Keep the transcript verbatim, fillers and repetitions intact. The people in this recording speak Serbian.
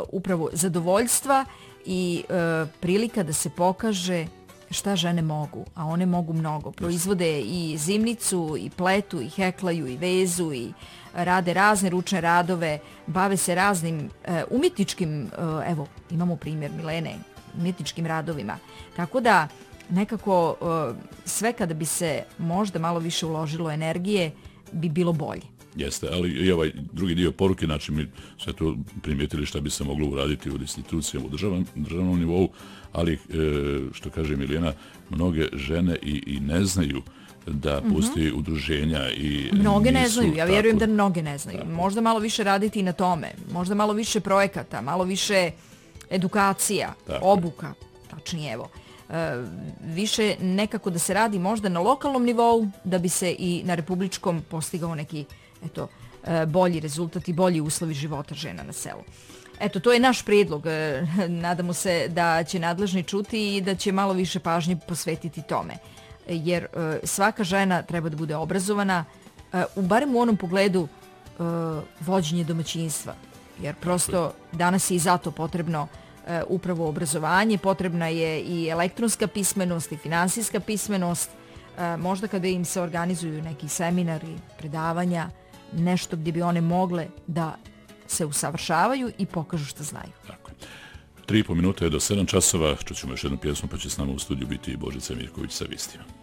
upravo zadovoljstva i uh, prilika da se pokaže šta žene mogu, a one mogu mnogo. Proizvode i zimnicu, i pletu, i heklaju, i vezu, i rade razne ručne radove, bave se raznim uh, umjetničkim, uh, evo, imamo primjer Milene, umjetničkim radovima. Tako da nekako uh, sve kada bi se možda malo više uložilo energije, bi bilo bolje. Jeste, ali i ovaj drugi dio poruke, znači mi sve to primijetili šta bi se moglo uraditi u institucijama u državnom, državnom nivou, ali e, što kaže Milijana, mnoge žene i, i ne znaju da postoji mm-hmm. udruženja i mnoge nisu, ne znaju, ja vjerujem tako, da mnoge ne znaju. Tako. Možda malo više raditi i na tome, možda malo više projekata, malo više edukacija, tako. Obuka, tačnije evo. E, više nekako da se radi možda na lokalnom nivou da bi se i na republičkom postigao neki eto, e, bolji rezultat i bolji uslovi života žena na selu. Eto, to je naš prijedlog. E, nadamo se da će nadležni čuti i da će malo više pažnje posvetiti tome. Jer e, svaka žena treba da bude obrazovana, e, u barem u onom pogledu e, vođenje domaćinstva. Jer prosto danas je i zato potrebno e, upravo obrazovanje, potrebna je i elektronska pismenost i finansijska pismenost. E, možda kada im se organizuju neki seminari, predavanja, nešto gdje bi one mogle da se usavršavaju i pokažu što znaju. Tako. Tri i po minuta je do sedam časova, čućemo još jednu pjesmu, pa će s nama u studiju biti i Božica Mirković sa Vistima.